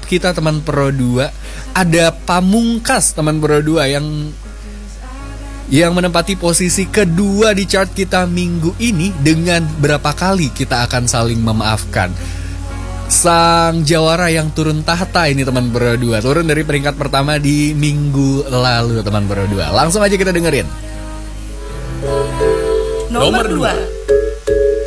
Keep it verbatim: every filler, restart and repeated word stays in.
kita teman Pro dua. Ada Pamungkas teman Pro dua yang yang menempati posisi kedua di chart kita minggu ini. Dengan berapa kali kita akan saling memaafkan. Sang jawara yang turun tahta ini teman Pro dua, turun dari peringkat pertama di minggu lalu teman Pro dua. Langsung aja kita dengerin. Nomor dua.